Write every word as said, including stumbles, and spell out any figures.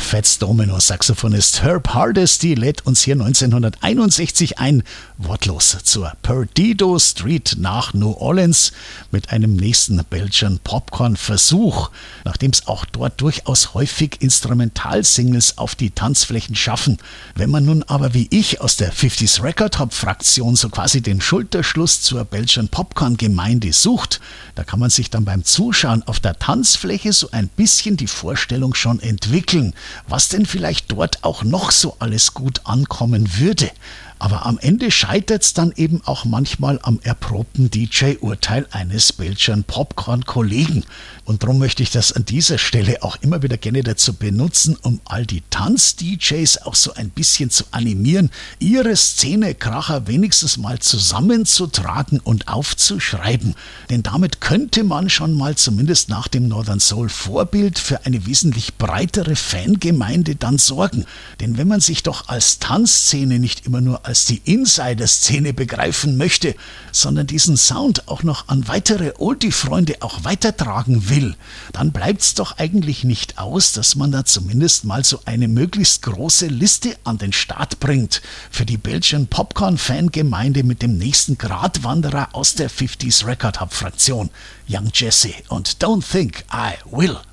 Fats Domino, Saxophonist Herb Hardesty, lädt uns hier neunzehnhunderteinundsechzig ein, wortlos zur Perdido Street nach New Orleans mit einem nächsten Belgian Popcorn-Versuch. Nachdem es auch dort durchaus häufig Instrumentalsingles auf die Tanzflächen schaffen. Wenn man nun aber wie ich aus der fünfziger Record Hop Fraktion so quasi den Schulterschluss zur Belgian Popcorn-Gemeinde sucht, da kann man sich dann beim Zuschauen auf der Tanzfläche so ein bisschen die Vorstellung schon entwickeln, was denn vielleicht dort auch noch so alles gut ankommen würde. Aber am Ende scheitert es dann eben auch manchmal am erprobten D J-Urteil eines Belgian Popcorn-Kollegen. Und darum möchte ich das an dieser Stelle auch immer wieder gerne dazu benutzen, um all die Tanz-D Js auch so ein bisschen zu animieren, ihre Szene-Kracher wenigstens mal zusammenzutragen und aufzuschreiben. Denn damit könnte man schon mal zumindest nach dem Northern Soul Vorbild für eine wesentlich breitere Fangemeinde dann sorgen. Denn wenn man sich doch als Tanzszene nicht immer nur als die Insider-Szene begreifen möchte, sondern diesen Sound auch noch an weitere Oldie-Freunde auch weitertragen will, dann bleibt's doch eigentlich nicht aus, dass man da zumindest mal so eine möglichst große Liste an den Start bringt für die Belgian Popcorn-Fangemeinde mit dem nächsten Gratwanderer aus der fünfziger Record Hub Fraktion, Young Jesse und Don't Think I Will.